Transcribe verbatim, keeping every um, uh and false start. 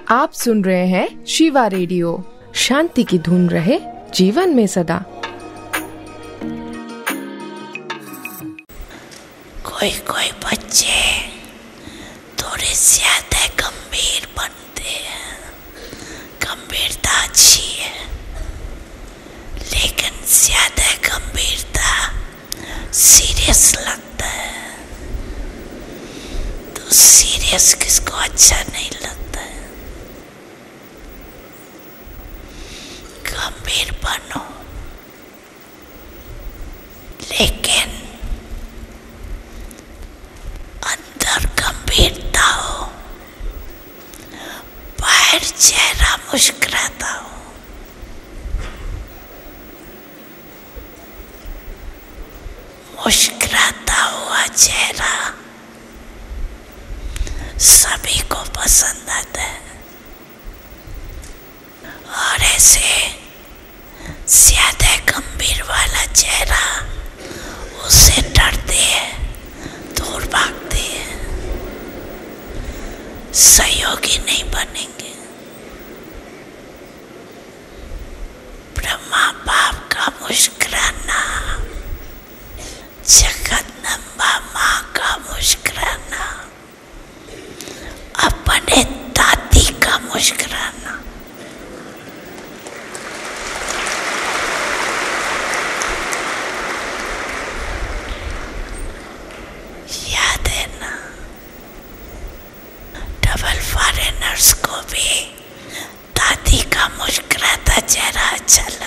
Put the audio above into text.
आप सुन रहे हैं शिवा रेडियो। शांति की धुन रहे जीवन में सदा। कोई कोई बच्चे थोड़े ज्यादा गंभीर बनते हैं। गंभीरता अच्छी है, लेकिन ज्यादा गंभीरता सीरियस लगता है। तो सीरियस किसको अच्छा नहीं लगता है। गंभीर बनो, लेकिन अंदर गंभीरता हो, बाहर चेहरा मुस्कुराता हो। मुस्कुराता हुआ चेहरा सभी को पसंद आता है, और ऐसे ज्यादा गंभीर वाला चेहरा उससे डरते हैं, दूर भागते हैं, सहयोगी नहीं बनेंगे। ब्रह्मा बाप का मुस्कुराना, जगदम्बा माँ का मुस्कुराना, अपने दादी का मुस्कुराना, याद है ना। डबल फॉरेनर्स को भी दादी का मुस्कुराता चेहरा अच्छा लगा।